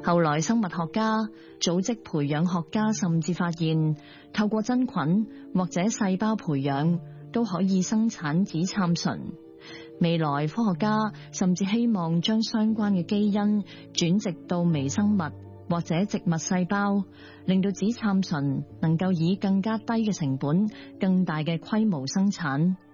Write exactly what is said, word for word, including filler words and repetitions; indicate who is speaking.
Speaker 1: 後來生物學家、組織培養學家甚至發現，透過真菌或者細胞培養都可以生產紫杉醇。未來科學家甚至希望將相關嘅基因轉植到微生物或者植物細胞，令到紫杉醇能夠以更加低嘅成本、更大嘅規模生產。